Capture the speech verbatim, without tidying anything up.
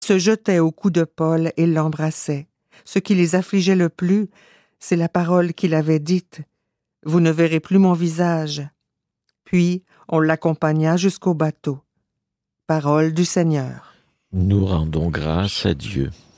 se jetaient au cou de Paul et l'embrassaient. Ce qui les affligeait le plus, c'est la parole qu'il avait dite. « Vous ne verrez plus mon visage. » Puis on l'accompagna jusqu'au bateau. Parole du Seigneur. Nous rendons grâce à Dieu.